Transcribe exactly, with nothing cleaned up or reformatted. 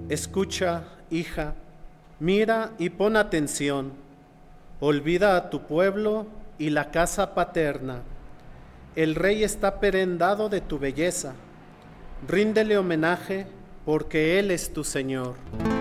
Escucha, hija, mira y pon atención. Olvida a tu pueblo y la casa paterna. El rey está prendado de tu belleza. Ríndele homenaje, porque él es tu Señor.